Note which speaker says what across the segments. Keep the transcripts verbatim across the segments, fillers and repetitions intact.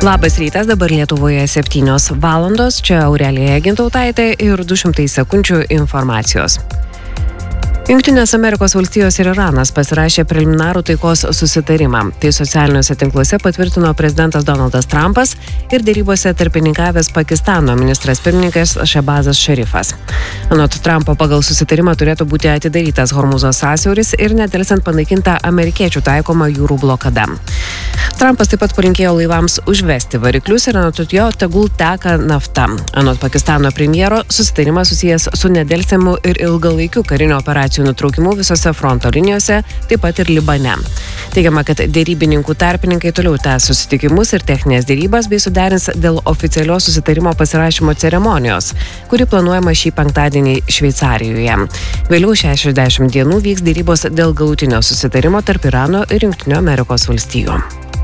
Speaker 1: Labas rytas, dabar Lietuvoje septynios valandos, čia Aurelija Gintautaitė ir du šimtai sekundžių informacijos. Jungtinės Amerikos valstijos ir Iranas pasirašė preliminarų taikos susitarimą. Tai socialiniuose tinkluose patvirtino prezidentas Donaldas Trumpas ir dėrybose tarpininkavęs Pakistano ministras pirmininkas Šehbazas Šarifas. Anot Trumpo, pagal susitarimą turėtų būti atidarytas Hormuzo sąsiauris ir nedelsiant panaikinta amerikiečių taikoma jūrų blokada. Trumpas taip pat palinkėjo laivams užvesti variklius ir anot jo tegul teka nafta. Anot Pakistano premjero, susitarimas susijęs su nedelsiamu ir ilgalaikiu karinio operacijų nutraukimu visose fronto linijose, taip pat ir Libane. Teigiama, kad dėrybininkų tarpininkai toliau tęs susitikimus ir techninės dėrybas bei suderins dėl oficialios susitarimo pasirašymo ceremonijos, kuri planuojama šį penktadienį Šveicarijoje. Vėliau šešiasdešimt dienų vyks dėrybos dėl galutinio susitarimo tarp Irano ir Jungtinių Amerikos valstijų.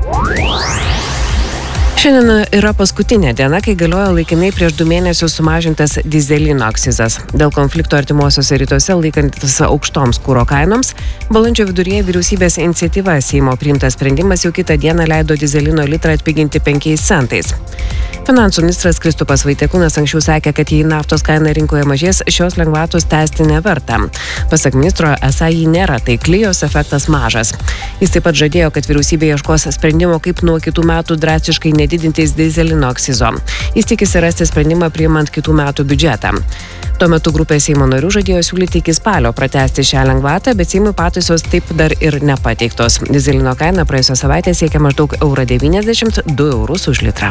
Speaker 1: Šiandien yra paskutinė diena, kai galiojo laikinai prieš du mėnesius sumažintas dyzelino akcizas. Dėl konflikto artimuosiuose rytuose laikantis aukštoms kuro kainoms, balandžio viduryje vyriausybės iniciatyva Seimo priimtas sprendimas jau kitą dieną leido dyzelino litrą atpiginti penkiais centais. Finansų ministras Kristupas Vaitiekūnas anksčiau sakė, kad jei naftos kaina rinkoje mažės, šios lengvatos tęsti neverta. Pasak ministro, esą ji nėra taikli, jos efektas mažas. Jis taip pat žadėjo, kad vyriausybė ieškos sprendimo, kaip nuo kitų metų drastiškai nedidintis dyzelino akcizo. Jis tikisi rasti sprendimą priimant kitų metų biudžetą. Tuo metu grupė Seimo narių žadėjo siūlyti iki spalio pratęsti šią lengvatą, bet Seimui pataisos taip dar ir nepateiktos. Dyzelino kaina praėjusią savaitę siekia maždaug eurą devyniasdešimt du eurus už litrą.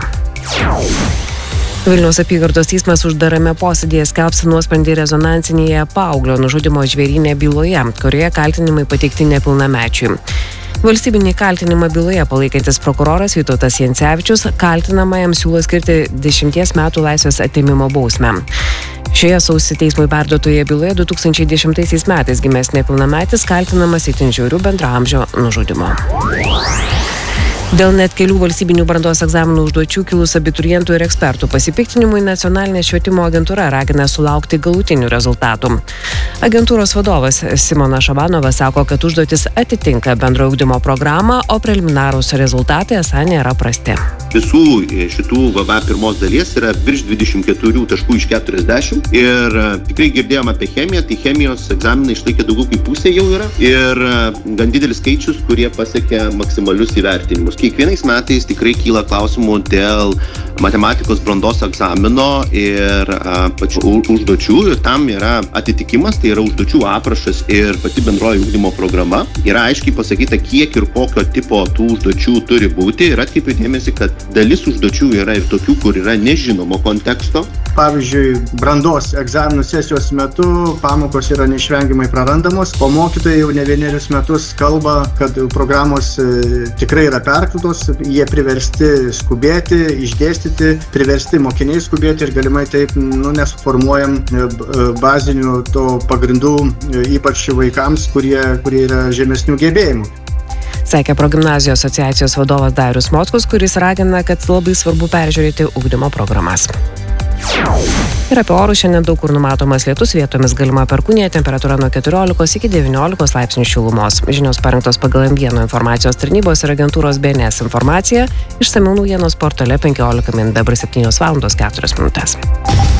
Speaker 1: Vilniaus apygardos teismas uždarame posėdėje skelbs nuosprendį rezonansinėje paauglio nužudymo Žvėryne byloje, kurioje kaltinimai pateikti nepilnamečiui. Valstybinį kaltinimą byloje palaikantis prokuroras Vytautas Jancevičius kaltinamajam siūlo skirti dešimties metų laisvės atėmimo bausmę. Šioje sausį teismui perduotoje byloje du tūkstančiai dešimtaisiais metais gimęs nepilnametis kaltinamas itin žiauriu bendraamžio nužudymu. Dėl net kelių valstybinių brandos egzaminų užduočių kilus abiturientų ir ekspertų pasipiktinimui Nacionalinė švietimo agentūra ragina sulaukti galutinių rezultatų. Agentūros vadovas Simonas Šabanovas sako, kad užduotis atitinka bendrojo ugdymo programą, o preliminarūs rezultatai esą nėra prasti.
Speaker 2: Visų šitų V V pirmos dalies yra virš dvidešimt keturių taškų iš keturiasdešimt ir tikrai girdėjom apie chemiją, tai chemijos egzaminai išlaikė daugiau kaip pusė jau yra ir gan didelis skaičius, kurie pasiekė maksimalius įvertinimus. Kiekvienais metais tikrai kyla klausimų dėl matematikos brandos egzamino ir a, pačių užduočių ir tam yra atitikimas, tai yra užduočių aprašas ir pati bendroji ugdymo programa. Yra aiškiai pasakyta, kiek ir kokio tipo tų užduočių turi būti ir atkreipiu dėmesį, kad dalis užduočių yra ir tokių, kur yra nežinomo konteksto.
Speaker 3: Pavyzdžiui, brandos egzaminų sesijos metu pamokos yra neišvengiamai prarandamos, o mokytojai jau ne vienerius metus kalba, kad programos e, tikrai yra perkrautos, jie priversti skubėti, išdėstyti, priversti mokiniai skubėti ir galimai taip nu, nesuformuojam e, bazinių to pagrindų, e, ypač vaikams, kurie, kurie yra žemesnių gebėjimų.
Speaker 1: Sakė progimnazijos asociacijos vadovas Darius Mockus, kuris ragina, kad labai svarbu peržiūrėti ugdymo programas. Ir apie orus šiandien daug kur numatomas lietus, vietomis galima perkūnija, temperatūra nuo keturiolikos iki devyniolikos laipsnių šilumos. Žinios parengtos pagal M vieno informacijos tarnybos ir agentūros B N S informaciją, išsamiau naujienos portale penkiolika min, dabar septynios valandos keturios minutės.